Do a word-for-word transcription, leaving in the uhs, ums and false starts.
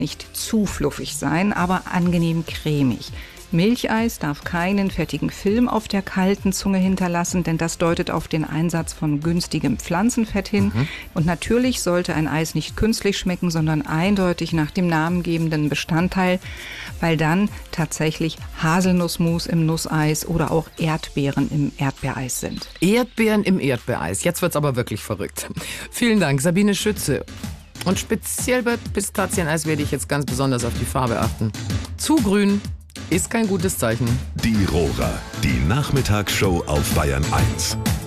Nicht zu fluffig sein, aber angenehm cremig. Milcheis darf keinen fettigen Film auf der kalten Zunge hinterlassen, denn das deutet auf den Einsatz von günstigem Pflanzenfett hin. Mhm. Und natürlich sollte ein Eis nicht künstlich schmecken, sondern eindeutig nach dem namengebenden Bestandteil, weil dann tatsächlich Haselnussmus im Nusseis oder auch Erdbeeren im Erdbeereis sind. Erdbeeren im Erdbeereis. Jetzt wird's aber wirklich verrückt. Vielen Dank, Sabine Schütze. Und speziell bei Pistazieneis werde ich jetzt ganz besonders auf die Farbe achten. Zu grün ist kein gutes Zeichen. Die Rohrer, die Nachmittagsshow auf Bayern eins.